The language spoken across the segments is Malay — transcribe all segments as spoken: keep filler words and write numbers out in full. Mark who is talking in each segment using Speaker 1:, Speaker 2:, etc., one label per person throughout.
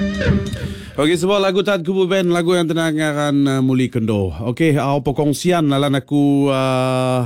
Speaker 1: Okey, sebuah lagu Tad Kubu Band, lagu yang tenangakan uh, Muli Kendo. Okey, uh, perkongsian lalan aku uh,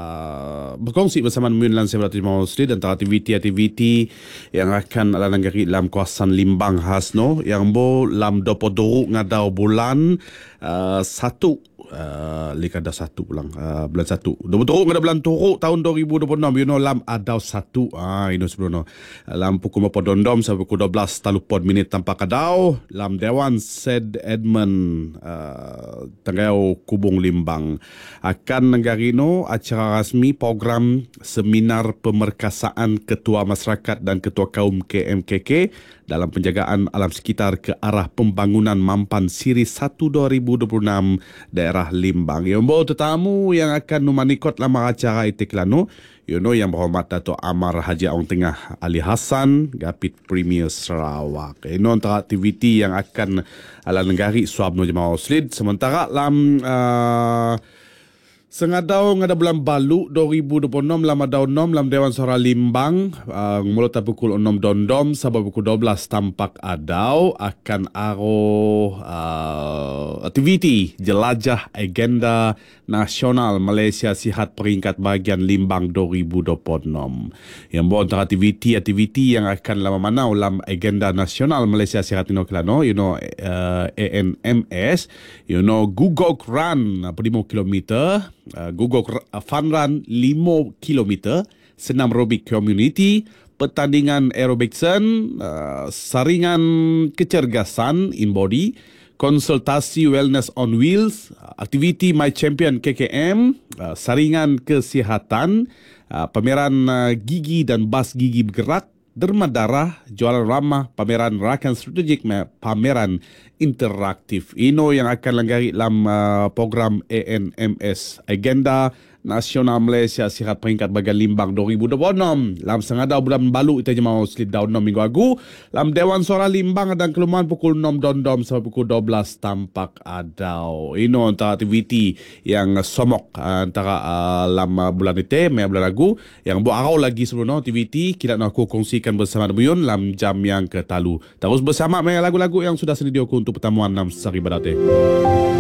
Speaker 1: uh, berkongsi bersama Muyun lan Seberat Timur Street antara aktiviti-aktiviti yang akan lalan gari dalam kawasan Limbang Hasno yang bo lam dopodoro ngadau bulan uh, satu Uh, likada satu ulang uh, bulan satu dua puluh ada bulan turuk tahun dua ribu dua puluh enam you know lam adau satu ah ini sebelum no lam pukul berapa dondom sampai pukul dua belas talupon minit tanpa kadau lam Dewan Said Edmund uh, Tenggau Kubung Limbang akan nenggarino acara rasmi program seminar pemerkasaan ketua masyarakat dan ketua kaum K M K K dalam penjagaan alam sekitar ke arah pembangunan Mampan Siri satu dua ribu dua puluh enam daerah Limbang. Yang bawa tetamu yang akan numanikot lama acara itiklano, you know yang berhormat Dato' Amar Haji Awang Tengah Ali Hassan, Gapit Premier Sarawak. Ini antara aktiviti yang akan ala negari suabno jemaah Auslid. Sementara dalam uh, sengadau ngada bulan balu dua ribu dua puluh enam lama daun enam lam Dewan Suara Limbang uh, mulai pukul enam dondom sampai pukul dua belas tampak adau akan aro uh, aktiviti jelajah agenda nasional Malaysia Sihat peringkat bahagian Limbang dua ribu dua puluh enam. Yang bawa antara aktiviti-aktiviti yang akan lama mana dalam agenda nasional Malaysia Sihat Tino Kelano, you know uh, A N M S, you know Gugok Run lima kilometer, Uh, Gugok uh, Fun Run lima kilometer, senam aerobik community, pertandingan aerobiksen, uh, saringan kecergasan in body, konsultasi wellness on wheels, uh, aktiviti My Champion K K M, uh, saringan kesihatan, uh, pameran uh, gigi dan bas gigi bergerak, derma darah, jualan ramah, pameran rakan strategik, pameran interaktif. Ino yang akan langgari dalam uh, program A N M S, Agenda Nasional Malaysia Sihat Peringkat Bahagian Limbang dua ribu dua puluh enam. Dalam sengadau bulan balu kita jemaah Muslim daun enam minggu agu. Dalam Dewan Suara Limbang dan Kelemahan pukul enam dondom sampai pukul dua belas tampak adau. Ino antara aktiviti yang somok uh, antara uh, dalam uh, bulan itu, mei bulan agu. Yang buat arau lagi sebelum no aktiviti kita nak aku kongsikan bersama Muyun dalam jam yang ketalu. Terus bersama mei lagu-lagu yang sudah sedia untuk pertemuan enam Sari Badate.